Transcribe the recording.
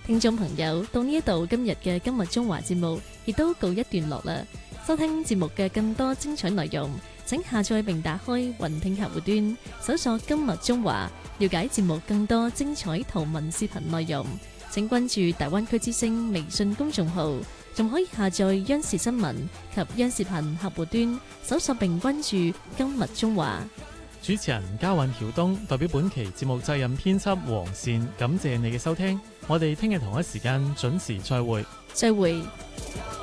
聽眾朋友，到呢一度今日嘅今日中華節目亦都告一段落啦。收聽節目嘅更多精彩內容，請下載並打開雲聽客戶端，搜索今日中華，了解節目更多精彩圖文視頻內容。請關注大灣區之聲微信公眾號，仲可以下載央視新聞及央視頻客戶端，搜索並關注今日中華。 主持人嘉韻曉東代表本期節目責任編輯黃善，感謝你嘅收聽。我哋聽日同一時間準時再會。 再會。